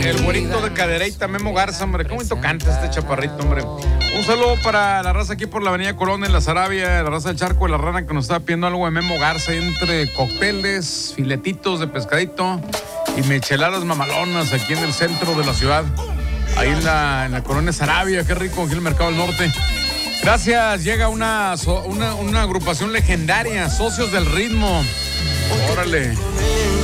El güerito de Cadereyta, Memo Garza, hombre. Qué bonito canta este chaparrito, hombre. Un saludo para la raza aquí por la avenida Colón en la Sarabia, la raza del Charco de la Rana que nos está pidiendo algo de Memo Garza entre cócteles, filetitos de pescadito y micheladas mamalonas aquí en el centro de la ciudad. Ahí en la colonia Sarabia, qué rico, aquí en el Mercado del Norte. Gracias, llega una agrupación legendaria, Socios del Ritmo. Órale.